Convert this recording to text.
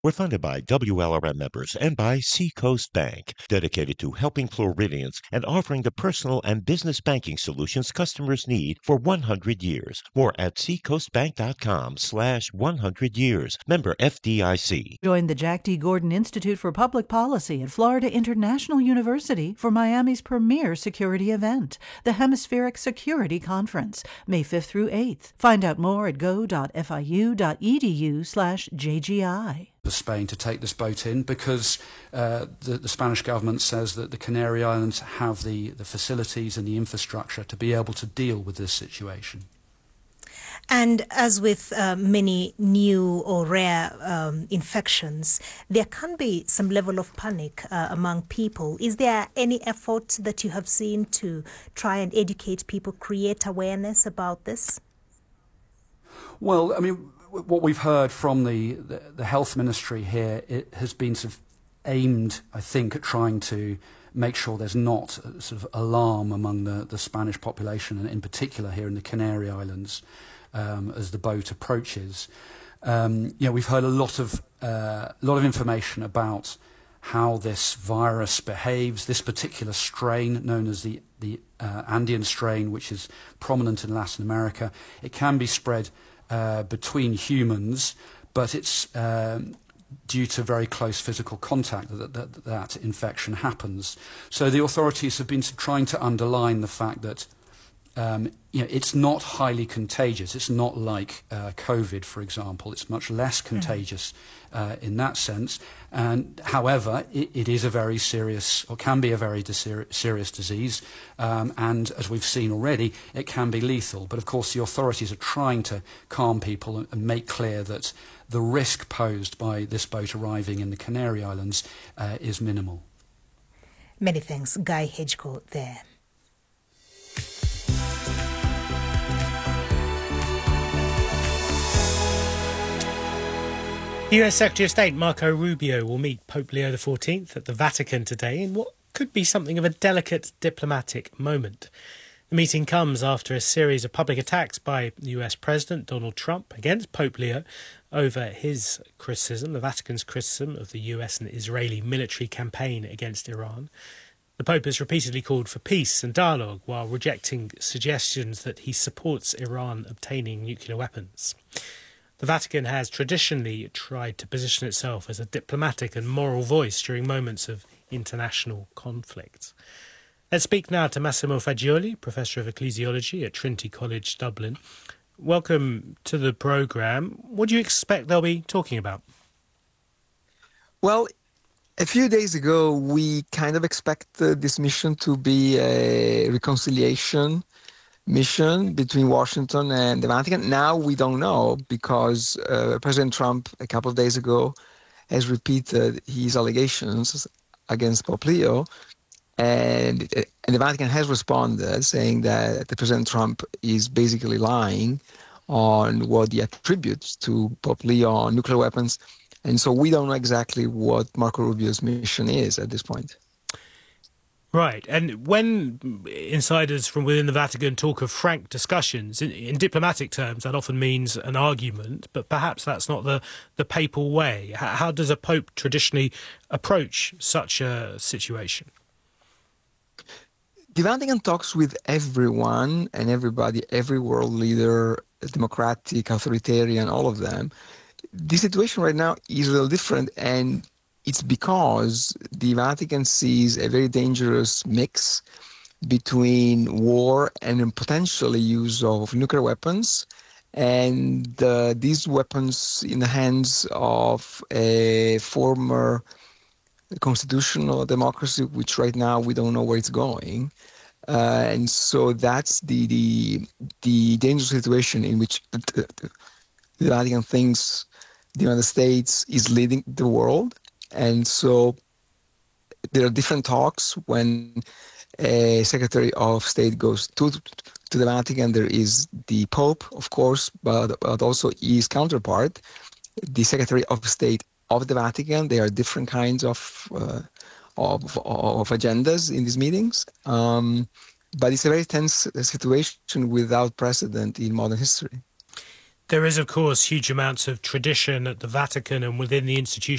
We're funded by WLRM members and by Seacoast Bank, dedicated to helping Floridians and offering the personal and business banking solutions customers need for 100 years. More at seacoastbank.com/100 years. Member FDIC. Join the Jack D. Gordon Institute for Public Policy at Florida International University for Miami's premier security event, the Hemispheric Security Conference, May 5th through 8th. Find out more at go.fiu.edu/JGI. Spain to take this boat in because the Spanish government says that the Canary Islands have the facilities and the infrastructure to be able to deal with this situation. And as with many new or rare infections, there can be some level of panic among people. Is there any effort that you have seen to try and educate people, create awareness about this? Well, I mean, what we've heard from the health ministry here, it has been sort of aimed, I think, at trying to make sure there's not sort of alarm among the Spanish population, and in particular here in the Canary Islands, as the boat approaches. We've heard a lot of information about how this virus behaves. This particular strain, known as the Andean strain, which is prominent in Latin America, it can be spread between humans, but it's due to very close physical contact that infection happens. So the authorities have been trying to underline the fact that it's not highly contagious. It's not like COVID, for example. It's much less contagious in that sense. And however, it is a very serious, or can be a very serious disease. And as we've seen already, it can be lethal. But of course, the authorities are trying to calm people and make clear that the risk posed by this boat arriving in the Canary Islands is minimal. Many thanks, Guy Hedgecoe there. US Secretary of State Marco Rubio will meet Pope Leo XIV at the Vatican today in what could be something of a delicate diplomatic moment. The meeting comes after a series of public attacks by the US President Donald Trump against Pope Leo over his criticism, the Vatican's criticism of the US and Israeli military campaign against Iran. The Pope has repeatedly called for peace and dialogue while rejecting suggestions that he supports Iran obtaining nuclear weapons. The Vatican has traditionally tried to position itself as a diplomatic and moral voice during moments of international conflict. Let's speak now to Massimo Fagioli, Professor of Ecclesiology at Trinity College, Dublin. Welcome to the programme. What do you expect they'll be talking about? Well, a few days ago, we kind of expected this mission to be a reconciliation mission between Washington and the Vatican. Now we don't know because President Trump, a couple of days ago, has repeated his allegations against Pope Leo, and the Vatican has responded saying that President Trump is basically lying on what he attributes to Pope Leo on nuclear weapons. And so we don't know exactly what Marco Rubio's mission is at this point. Right. And when insiders from within the Vatican talk of frank discussions, in diplomatic terms, that often means an argument, but perhaps that's not the papal way. How does a pope traditionally approach such a situation? The Vatican talks with everyone and everybody, every world leader, democratic, authoritarian, all of them. The situation right now is a little different, and it's because the Vatican sees a very dangerous mix between war and potentially use of nuclear weapons, and these weapons in the hands of a former constitutional democracy, which right now we don't know where it's going. And so that's the dangerous situation in which the Vatican thinks the United States is leading the world. And so there are different talks when a Secretary of State goes to the Vatican. There is the Pope, of course, but also his counterpart, the Secretary of State of the Vatican. There are different kinds of agendas in these meetings. But it's a very tense situation without precedent in modern history. There is, of course, huge amounts of tradition at the Vatican and within the institution